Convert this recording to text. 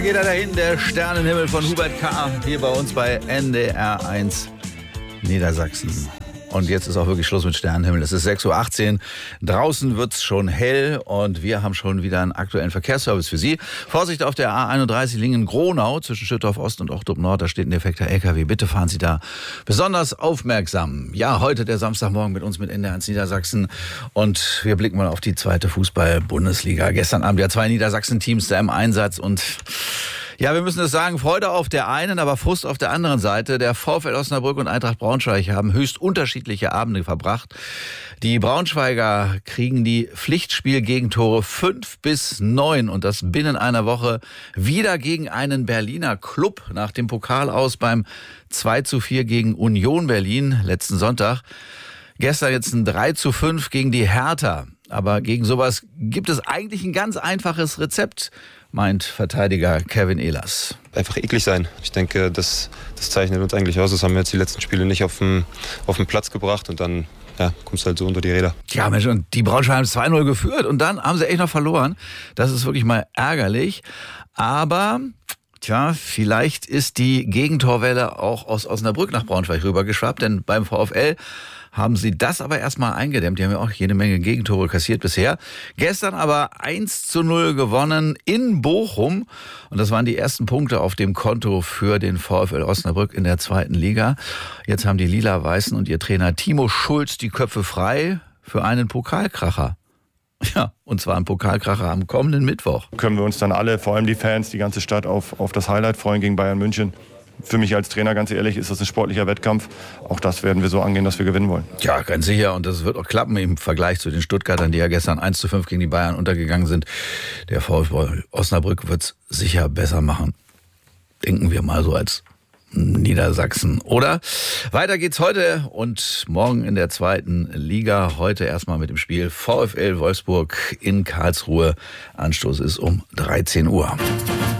Geht er dahin, der Sternenhimmel von Hubert K. hier bei uns bei NDR 1 Niedersachsen. Und jetzt ist auch wirklich Schluss mit Sternenhimmel. Es ist 6.18 Uhr. Draußen wird es schon hell und wir haben schon wieder einen aktuellen Verkehrsservice für Sie. Vorsicht auf der A31 Lingen-Gronau zwischen Schüttorf Ost und Ochtrup Nord. Da steht ein defekter LKW. Bitte fahren Sie da besonders aufmerksam. Ja, heute der Samstagmorgen mit uns mit NDR 1 Niedersachsen. Und wir blicken mal auf die zweite Fußball-Bundesliga. Gestern Abend ja 2 Niedersachsen-Teams da im Einsatz und ja, wir müssen es sagen, Freude auf der einen, aber Frust auf der anderen Seite. Der VfL Osnabrück und Eintracht Braunschweig haben höchst unterschiedliche Abende verbracht. Die Braunschweiger kriegen die Pflichtspielgegentore 5-9 und das binnen einer Woche wieder gegen einen Berliner Club nach dem Pokal aus beim 2:4 gegen Union Berlin letzten Sonntag. Gestern jetzt ein 3:5 gegen die Hertha. Aber gegen sowas gibt es eigentlich ein ganz einfaches Rezept, meint Verteidiger Kevin Ehlers. Einfach eklig sein. Ich denke, das zeichnet uns eigentlich aus. Das haben wir jetzt die letzten Spiele nicht auf den Platz gebracht und dann kommst du halt so unter die Räder. Ja, Mensch, und die Braunschweig haben 2-0 geführt und dann haben sie echt noch verloren. Das ist wirklich mal ärgerlich. Aber vielleicht ist die Gegentorwelle auch aus Osnabrück nach Braunschweig rübergeschwappt, denn beim VfL haben sie das aber erstmal eingedämmt. Die haben ja auch jede Menge Gegentore kassiert bisher. Gestern aber 1:0 gewonnen in Bochum. Und das waren die ersten Punkte auf dem Konto für den VfL Osnabrück in der zweiten Liga. Jetzt haben die Lila-Weißen und ihr Trainer Timo Schulz die Köpfe frei für einen Pokalkracher. Ja, und zwar ein Pokalkracher am kommenden Mittwoch. Können wir uns dann alle, vor allem die Fans, die ganze Stadt auf das Highlight freuen gegen Bayern München. Für mich als Trainer, ganz ehrlich, ist das ein sportlicher Wettkampf. Auch das werden wir so angehen, dass wir gewinnen wollen. Ja, ganz sicher. Und das wird auch klappen im Vergleich zu den Stuttgartern, die ja gestern 1:5 gegen die Bayern untergegangen sind. Der VfL Osnabrück wird es sicher besser machen. Denken wir mal so als Niedersachsen, oder? Weiter geht's heute und morgen in der zweiten Liga. Heute erstmal mit dem Spiel VfL Wolfsburg in Karlsruhe. Anstoß ist um 13 Uhr.